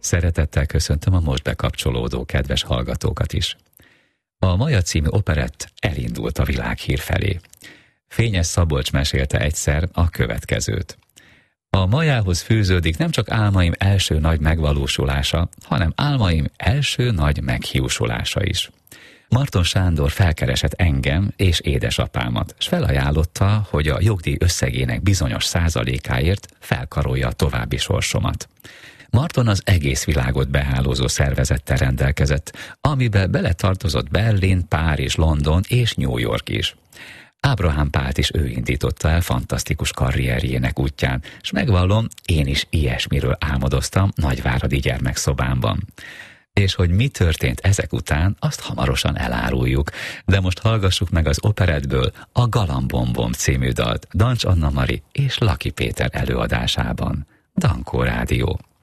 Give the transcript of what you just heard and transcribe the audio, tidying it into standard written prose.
Szeretettel köszöntöm a most bekapcsolódó kedves hallgatókat is. A Maja című operett elindult a világhír felé. Fényes Szabolcs mesélte egyszer a következőt. A Majához fűződik nem csak álmaim első nagy megvalósulása, hanem álmaim első nagy meghiúsulása is. Marton Sándor felkeresett engem és édesapámat, s felajánlotta, hogy a jogdíj összegének bizonyos százalékáért felkarolja a további sorsomat. Marton az egész világot behálózó szervezettel rendelkezett, amiben beletartozott Berlin, Párizs, London és New York is. Ábrahám Pált is ő indította el fantasztikus karrierjének útján, s megvallom, én is ilyesmiről álmodoztam Nagyváradi gyermekszobámban. És hogy mi történt ezek után, azt hamarosan eláruljuk, de most hallgassuk meg az operettből a Galambombom című dalt Dancs Anna Mari és Laki Péter előadásában. Dankó Rádió.